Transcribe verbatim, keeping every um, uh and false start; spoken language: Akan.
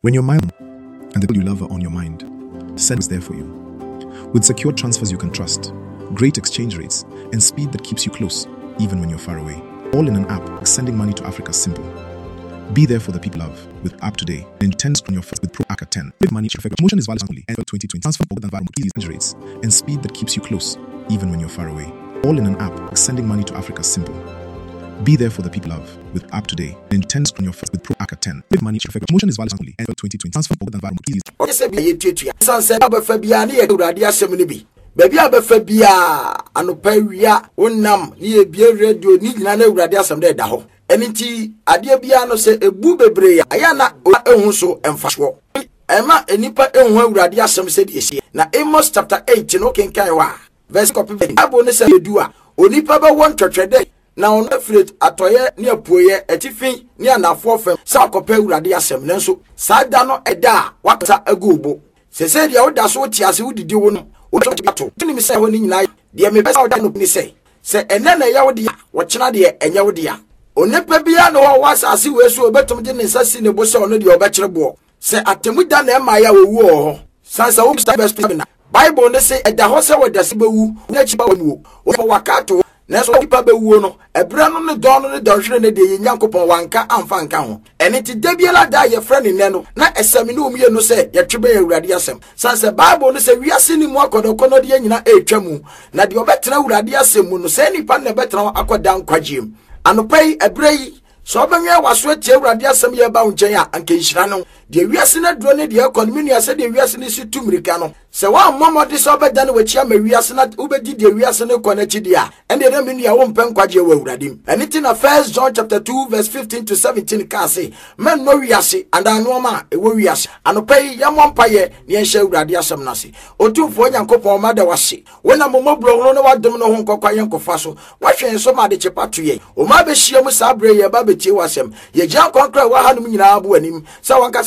When your mind and the people you love are on your mind, Send is there for you. With secure transfers you can trust, great exchange rates, and speed that keeps you close, even when you're far away. All in an app, sending money to Africa is simple. Be there for the people you love with App Today. Intends on your first with Pro A C A ten. With money, promotion is valid only end of twenty twenty. Transfer more than valid exchange rates and speed that keeps you close, even when you're far away. All in an app, sending money to Africa is simple. Be there for the people you love with App Today. Intends on your first with Pro A C A ten. With money, promotion is valid only end of twenty twenty. Transfer more than valid exchange. Baby abefa bia anopa wia wonnam ni ebie radio ni nyina na awurade asem da da ho eniti ade bia no se ebu bebre ya aya na ehun so emfaso ema enipa ehun awurade asem se de esi na Amos chapter eight no kenkan wa verse copy abo ne se edua onipa ba won twetwede na on afret atoye ne apuoye etifin ne anafo fam sa akopa awurade asem nanso sa da no eda wakasa agubo se se dia woda so tiase wodidi wo no Oto tini mi say honi nyina de me besa oda no ni say say ene na yawo de wo kina de enye wo de a onepa bia no wo asase we so obetum de ne sasi ne bo say ono de obekire bo say atemu da na ma ya wo ho sansa wo start best na Bible ne say eda ho say wo da se bewu na chi ba wo wo wakato na so pipa bewu no ebra no ne don no ne dɔhwere ne de Nyankopɔn wanka amfa nka ho ene ti da biela da ye frɛ ne ne no na esami ne omie no sɛ ye twebe awurade asɛm sanse Bible no sɛ wiase ni mu akodoko no de nyina etwa mu na de obetena awurade asɛm mu no sɛ nipa na betena akoda nkwagiem anopai ebrei so obenwe waso atie awurade asɛm ye ba nkyɛn a anka nhira no de wiase na duro ne de economy ne ase de wiase ne si tumirika no se wa momode so obeda ne wachia ma wiase na ubedi de wiase ne kɔ na chidi a ende na menu ya wo mpɛ nkwaje wa awurade anything na First John chapter two verse fifteen to seventeen ka say men no wiase and anoma e wo wiase anopai ya mompaye ne enhye awurade asɛm na se otumfo Nyankopɔn ma da wase wona momobro hono ne wadom no ho nkɔkwa yenkofa so wahwen so ma de chepato ye o ma be hia mu sa bre ye ba betie wasɛm ye gya konkra wa hanum nyina abo anim sa wanka